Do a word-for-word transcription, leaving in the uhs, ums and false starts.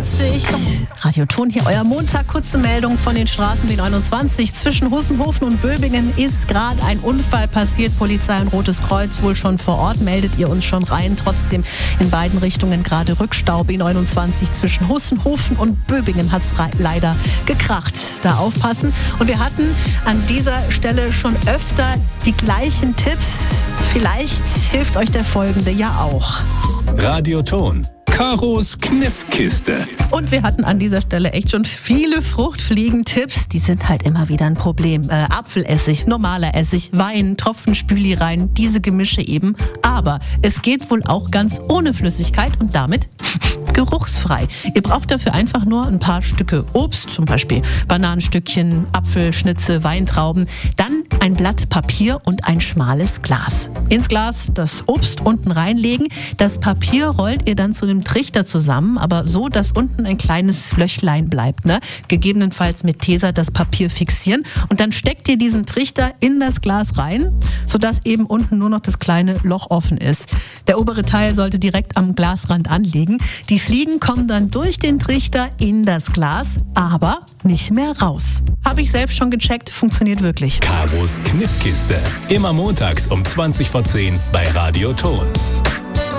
neunundzwanzig. Radio Ton hier, euer Montag. Kurze Meldung von den Straßen B neunundzwanzig. Zwischen Hussenhofen und Böbingen ist gerade ein Unfall passiert. Polizei und Rotes Kreuz wohl schon vor Ort. Meldet ihr uns schon rein. Trotzdem in beiden Richtungen gerade Rückstau. B neunundzwanzig zwischen Hussenhofen und Böbingen hat es leider gekracht. Da aufpassen. Und wir hatten an dieser Stelle schon öfter die gleichen Tipps. Vielleicht hilft euch der folgende ja auch. Radio Ton. Karos Kniffkiste. Und wir hatten an dieser Stelle echt schon viele Fruchtfliegen-Tipps. Die sind halt immer wieder ein Problem. Äh, Apfelessig, normaler Essig, Wein, Tropfen Spüli rein, diese Gemische eben. Aber es geht wohl auch ganz ohne Flüssigkeit und damit geruchsfrei. Ihr braucht dafür einfach nur ein paar Stücke Obst, zum Beispiel Bananenstückchen, Apfelschnitze, Weintrauben, dann ein Blatt Papier und ein schmales Glas. Ins Glas das Obst unten reinlegen. Das Papier rollt ihr dann zu einem Trichter zusammen, aber so, dass unten ein kleines Löchlein bleibt. Ne? Gegebenenfalls mit Tesa das Papier fixieren und dann steckt ihr diesen Trichter in das Glas rein, sodass eben unten nur noch das kleine Loch offen ist. Der obere Teil sollte direkt am Glasrand anliegen. Die Fliegen kommen dann durch den Trichter in das Glas, aber nicht mehr raus. Habe ich selbst schon gecheckt, funktioniert wirklich. Karos Kniffkiste. Immer montags um zwanzig vor zehn bei Radio Ton.